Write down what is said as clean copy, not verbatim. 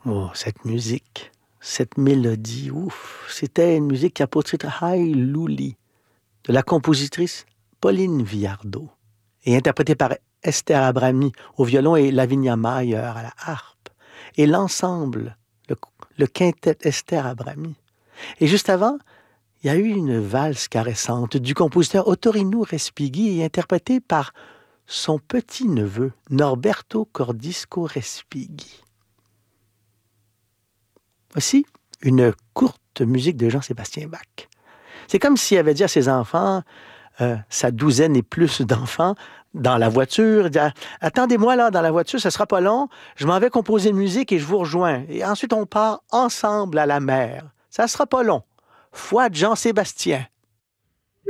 Oh, cette musique, cette mélodie, ouf, c'était une musique qui a pour titre Hi Louli, de la compositrice Pauline Viardot, et interprétée par Esther Abrami au violon et Lavinia Mayer à la harpe, et l'ensemble, le quintet Esther Abrami. Et juste avant, il y a eu une valse caressante du compositeur Ottorino Respighi, interprétée par son petit-neveu Norberto Cordisco Respighi. Voici une courte musique de Jean-Sébastien Bach. C'est comme s'il avait dit à ses enfants, sa douzaine et plus d'enfants, dans la voiture, « Attendez-moi là dans la voiture, ça sera pas long, je m'en vais composer une musique et je vous rejoins. Et ensuite on part ensemble à la mer. Ça sera pas long. Foi de Jean-Sébastien. »